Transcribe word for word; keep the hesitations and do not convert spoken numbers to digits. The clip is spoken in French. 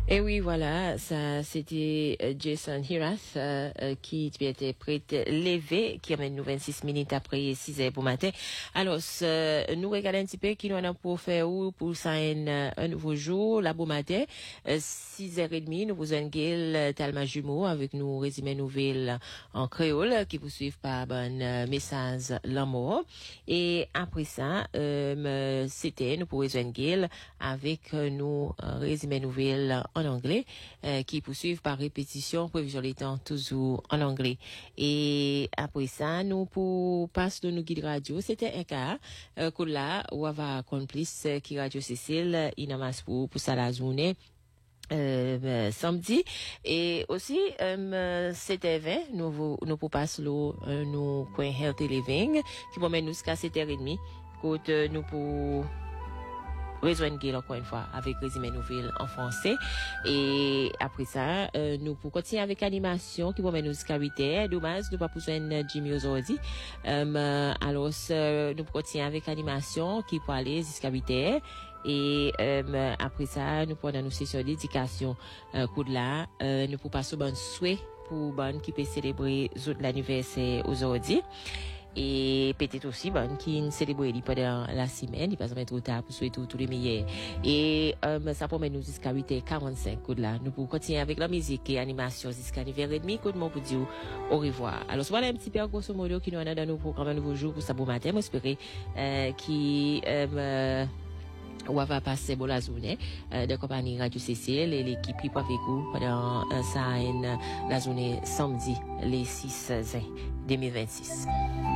Et oui, voilà, ça c'était euh, Jason Hirath euh, euh, qui était prêt levé, qui amène nous vingt-six minutes après six heures pour matin. Alors, euh, nous regardons un petit peu qui nous a pour faire ou pour ça un, un nouveau jour, là, bon matin, euh, six heures trente, nous vous avons Talma Jumeau avec nous résumé nouvelle en créole qui vous suivent par bon euh, message l'amour. Et après ça, euh, c'était nous pour rejoindre avec euh, nous euh, résumé nouvelle en anglais euh, qui poursuivent par répétition prévision les temps toujours en anglais. Et après ça, nous pour passer de nos guides radio, c'était un cas euh, que là où va complice euh, qui radio Cécile inamas pour pour ça la journée Euh, samedi et aussi euh, c'était vingt nous nous pour passer le euh, nous coin healthy living qui va mener nous jusqu'à sept heures trente côté nous pour rejoindre Gail encore une fois avec résumé nouvelle en français et après ça euh, nous pour continuer avec animation qui va mener nous jusqu'à huit heures dommage nous pas besoin Jimmy aujourd'hui euh, alors euh, nous pour continuer avec animation qui peut aller jusqu'à huit heures et euh, après ça nous prenons nos sessions d'éducation euh, coup de là euh, nous pour passer bon souhait pour bon qui peut célébrer l'anniversaire aujourd'hui et peut-être aussi bon qui célébrer pendant la semaine il passe pas trop tard pour souhaiter tous les meilleurs et euh, ça permet nous jusqu'à huit heures quarante-cinq coup de là nous pour continuer avec la musique et animation jusqu'à neuf heures trente coup de mon pour dire au revoir. Alors voilà un petit peu grosso modo qui nous a dans nos programmes un nouveau jour pour ça bon matin j'espère euh, qui euh, on va passer bon la journée euh, de compagnie Radio Cécile et l'équipe qui peut avec vous pendant euh, ça la journée samedi les six juin deux mille vingt-six.